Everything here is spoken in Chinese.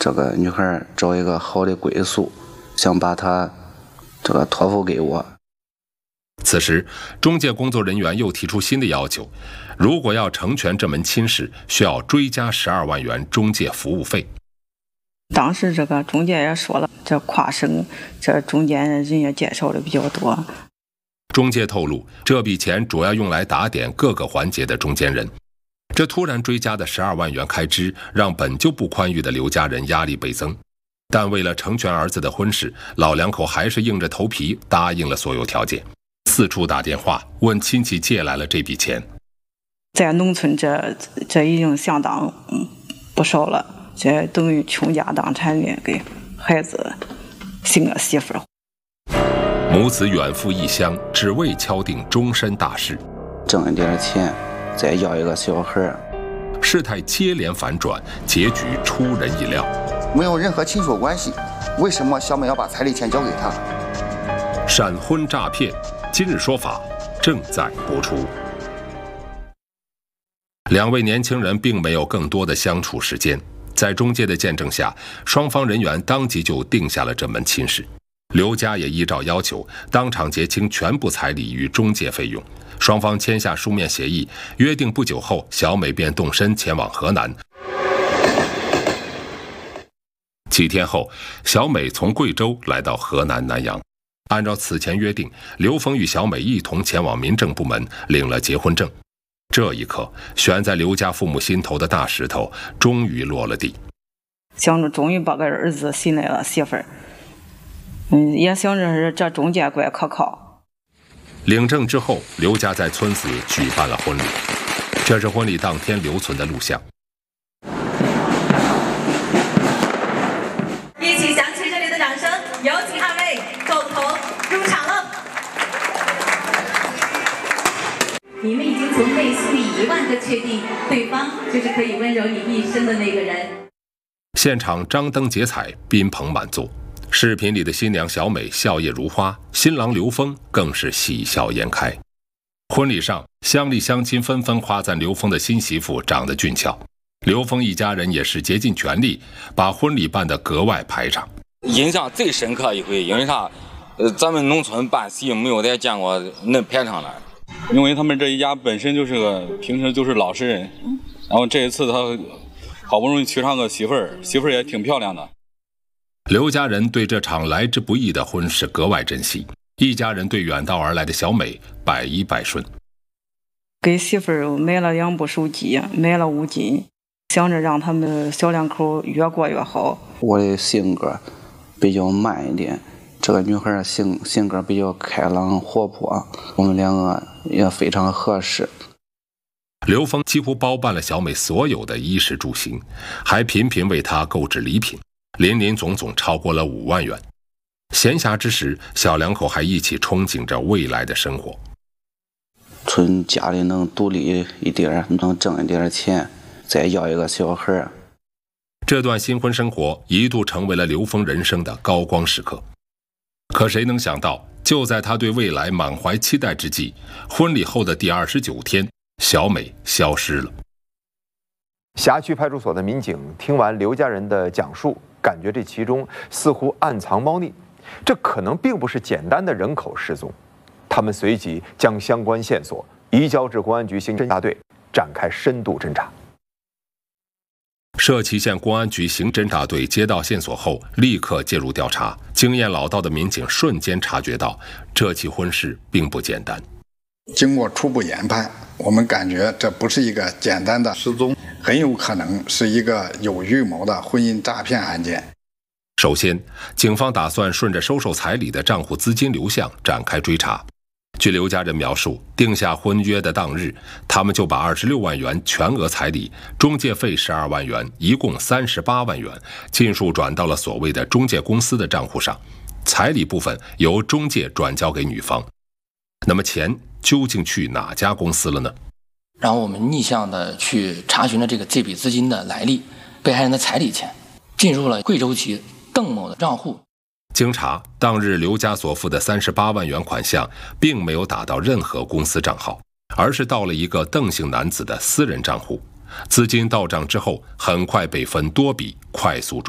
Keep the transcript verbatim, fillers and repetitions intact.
这个女孩找一个好的归宿，想把她这个托付给我。 此时，中介工作人员又提出新的要求：如果要成全这门亲事，需要追加十二万元中介服务费。 当时这个中介也说了，这跨省这中间人也介绍的比较多。 中介透露，这笔钱主要用来打点各个环节的中间人。这突然追加的十二万元开支，让本就不宽裕的刘家人压力倍增。但为了成全儿子的婚事，老两口还是硬着头皮答应了所有条件，四处打电话问亲戚借来了这笔钱。 在农村这这已经相当不少了，这等于倾家荡产的给孩子寻个媳妇儿。 母子远赴异乡，只为敲定终身大事， 挣一点钱，再要一个小孩。 事态接连反转，结局出人意料。 没有任何亲属关系，为什么小美要把彩礼钱交给他？ 闪婚诈骗，今日说法正在播出。两位年轻人并没有更多的相处时间，在中介的见证下，双方人员当即就定下了这门亲事。刘家也依照要求，当场结清全部彩礼与中介费用，双方签下书面协议，约定不久后，小美便动身前往河南。几天后，小美从贵州来到河南南阳。按照此前约定，刘峰与小美一同前往民政部门领了结婚证。这一刻，悬在刘家父母心头的大石头终于落了地。 想着终于把个儿子寻来了媳妇儿，嗯，也想着是这中介怪可靠。 领证之后，刘家在村子举办了婚礼。这是婚礼当天留存的录像。 一起响起热烈的掌声，有请二位共同入场了。你们已经从内心里一万个确定，对方就是可以温柔你一生的那个人。 现场张灯结彩，宾朋满座。视频里的新娘小美笑靥如花，新郎刘峰更是喜笑颜开。婚礼上，乡里乡亲纷纷夸赞刘峰的新媳妇长得俊俏。刘峰一家人也是竭尽全力，把婚礼办得格外排场。 印象最深刻一回，因为啥？呃，咱们农村办喜没有再见过那排场了。 因为他们这一家本身就是个平时就是老实人，然后这一次他好不容易娶上个媳妇儿，媳妇儿也挺漂亮的。 刘家人对这场来之不易的婚事格外珍惜，一家人对远道而来的小美百依百顺。 给媳妇儿买了两部手机，买了五金，想着让他们小两口越过越好。 我的性格比较慢一点，这个女孩性性格比较开朗活泼，我们两个也非常合适。 刘峰几乎包办了小美所有的衣食住行，还频频为她购置礼品，林林总总超过了五万元。闲暇之时，小两口还一起憧憬着未来的生活。 从家里能独立一点，能挣一点钱，再要一个小孩。 这段新婚生活一度成为了刘峰人生的高光时刻。可谁能想到，就在他对未来满怀期待之际，婚礼后的第二十九天，小美消失了。 辖区派出所的民警听完刘家人的讲述，感觉这其中似乎暗藏猫腻，这可能并不是简单的人口失踪。他们随即将相关线索移交至公安局刑侦大队，展开深度侦查。 社旗县公安局刑侦大队接到线索后，立刻介入调查。经验老道的民警瞬间察觉到，这起婚事并不简单。 经过初步研判，我们感觉这不是一个简单的失踪，很有可能是一个有预谋的婚姻诈骗案件。 首先，警方打算顺着收受彩礼的账户资金流向展开追查。据刘家人描述，定下婚约的当日，他们就把二十六万元全额彩礼、中介费十二万元，一共三十八万元，尽数转到了所谓的中介公司的账户上。彩礼部分由中介转交给女方。那么钱究竟去哪家公司了呢？ 然后我们逆向的去查询了这个这笔资金的来历，被害人的彩礼钱进入了贵州籍邓某的账户。 经查，当日刘家所付的三十八万元款项并没有打到任何公司账号，而是到了一个邓姓男子的私人账户。资金到账之后，很快被分多笔快速转